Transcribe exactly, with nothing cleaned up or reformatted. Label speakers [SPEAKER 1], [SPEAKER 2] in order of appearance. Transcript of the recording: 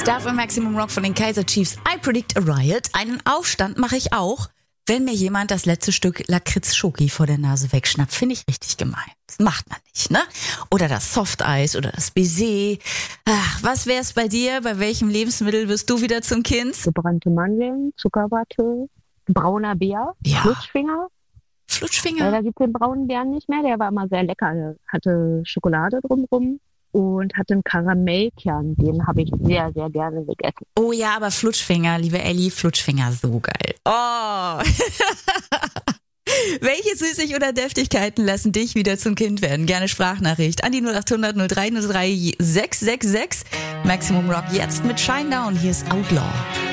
[SPEAKER 1] Darf im Maximum Rock von den Kaiser Chiefs I Predict a Riot. Einen Aufstand mache ich auch, wenn mir jemand das letzte Stück Lakritz-Schoki vor der Nase wegschnappt. Finde ich richtig gemein. Das macht man nicht, ne? Oder das Softeis oder das Baiser. Ach, was wär's bei dir? Bei welchem Lebensmittel wirst du wieder zum Kind?
[SPEAKER 2] Gebrannte Mandeln, Zuckerwatte, brauner Bär,
[SPEAKER 1] Ja.
[SPEAKER 2] Flutschfinger.
[SPEAKER 1] Flutschfinger.
[SPEAKER 2] Ja, da gibt es den braunen Bären nicht mehr. Der war immer sehr lecker. Der hatte Schokolade drumrum und hatte einen Karamellkern. Den habe ich sehr, sehr gerne gegessen.
[SPEAKER 1] Oh ja, aber Flutschfinger, liebe Elli, Flutschfinger, so geil. Oh! Welche Süßig- oder Deftigkeiten lassen dich wieder zum Kind werden? Gerne Sprachnachricht an die null acht hundert null drei null drei sechs sechs sechs. Maximum Rock jetzt mit Shinedown. Hier ist Outlaw.